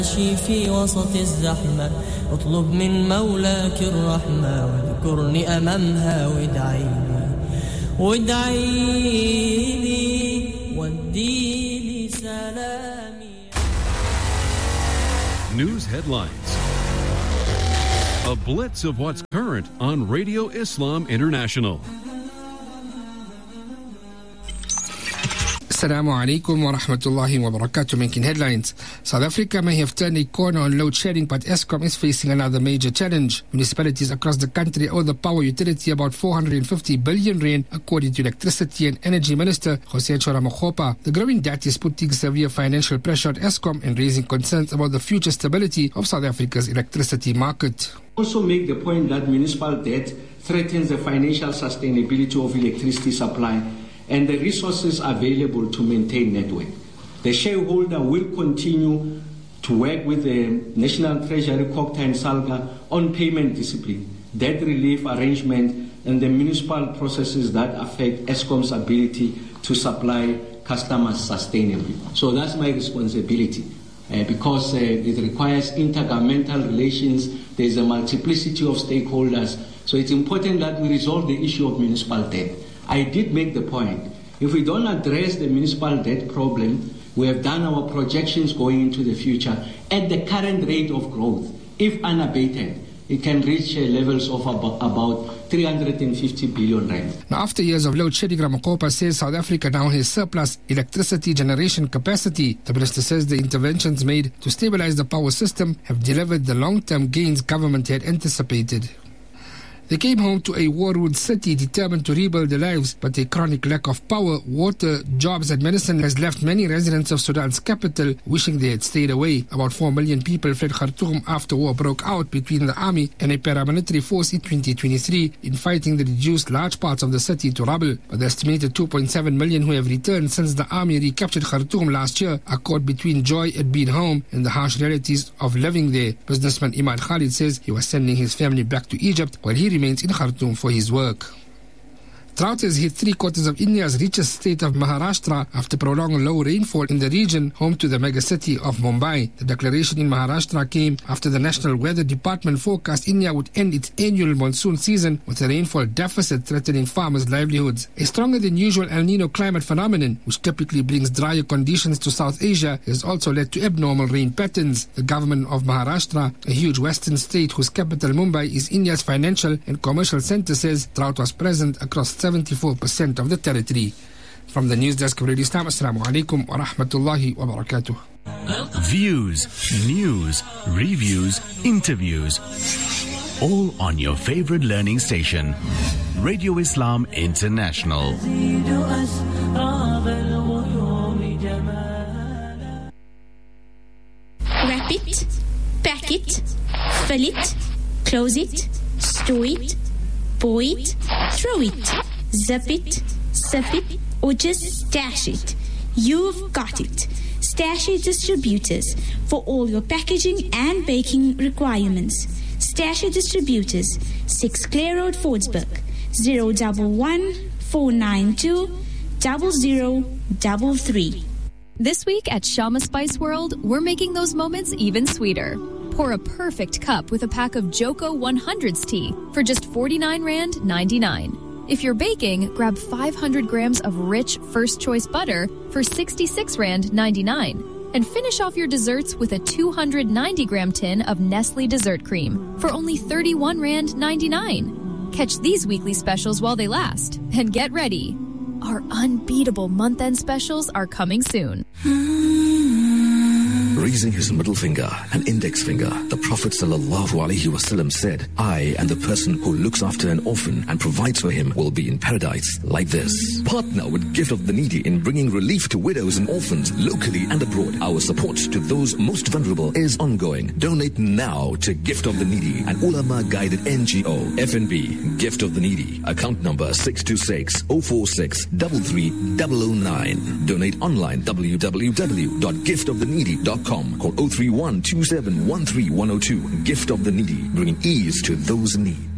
في وسط الزحمة اطلب من مولاك الرحمة واذكرني أمامها وادعي لي ودي لي سلامي. News headlines. A blitz of what's current on Radio Islam International. Assalamu alaikum wa rahmatullahi wa barakatuh. Making headlines. South Africa may have turned a corner on load shedding, but Eskom is facing another major challenge. Municipalities across the country owe the power utility about 450 billion rand, according to Electricity and Energy Minister Jose Chora-Mokgopa. The growing debt is putting severe financial pressure on Eskom and raising concerns about the future stability of South Africa's electricity market. Also make the point that municipal debt threatens the financial sustainability of electricity supply and the resources available to maintain network. The shareholder will continue to work with the National Treasury, COGTA and SALGA on payment discipline, debt relief arrangement, and the municipal processes that affect Eskom's ability to supply customers sustainably. So that's my responsibility because it requires intergovernmental relations. There's a multiplicity of stakeholders. So it's important that we resolve the issue of municipal debt. I did make the point, if we don't address the municipal debt problem, we have done our projections going into the future. At the current rate of growth, if unabated, it can reach levels of about 350 billion rand. Now, after years of load shedding, Ramokgopa says South Africa now has surplus electricity generation capacity. The minister says the interventions made to stabilize the power system have delivered the long-term gains government had anticipated. They came home to a war-wound city determined to rebuild their lives, but a chronic lack of power, water, jobs and medicine has left many residents of Sudan's capital wishing they had stayed away. About 4 million people fled Khartoum after war broke out between the army and a paramilitary force in 2023 in fighting that reduced large parts of the city to rubble. But the estimated 2.7 million who have returned since the army recaptured Khartoum last year are caught between joy at being home and the harsh realities of living there. Businessman Imad Khalid says he was sending his family back to Egypt while he remains in Khartoum for his work. Drought has hit 3/4 of India's richest state of Maharashtra after prolonged low rainfall in the region home to the megacity of Mumbai. The declaration in Maharashtra came after the National Weather Department forecast India would end its annual monsoon season with a rainfall deficit threatening farmers' livelihoods. A stronger than usual El Nino climate phenomenon, which typically brings drier conditions to South Asia, has also led to abnormal rain patterns. The government of Maharashtra, a huge western state whose capital Mumbai is India's financial and commercial center, says drought was present across 74% of the territory. From the news desk of Radio Islam, Assalamu alaikum wa rahmatullahi wa barakatuh. Views, news, reviews, interviews, all on your favorite learning station, Radio Islam International. Wrap it, pack it, fill it, close it, store it, pour it, throw it, zip it, sip it, or just stash it. You've got it. Stash Distributors for all your packaging and baking requirements. Stash Distributors, 6 Clare Road, Fordsburg, 011 492 0033. This week at Shama Spice World, we're making those moments even sweeter. Pour a perfect cup with a pack of Joko 100s tea for just 49 Rand 99. If you're baking, grab 500 grams of rich first choice butter for 66 Rand 99. And finish off your desserts with a 290 gram tin of Nestle dessert cream for only 31 Rand 99. Catch these weekly specials while they last. And get ready. Our unbeatable month-end specials are coming soon. Raising his middle finger and index finger, the Prophet ﷺ said, I and the person who looks after an orphan and provides for him will be in paradise like this. Partner with Gift of the Needy in bringing relief to widows and orphans locally and abroad. Our support to those most vulnerable is ongoing. Donate now to Gift of the Needy, an ulama-guided NGO. FNB, Gift of the Needy. Account number 626-046-33009. Donate online, www.giftoftheneedy.com. Call 031 27 13 102. Gift of the Needy, bringing ease to those in need.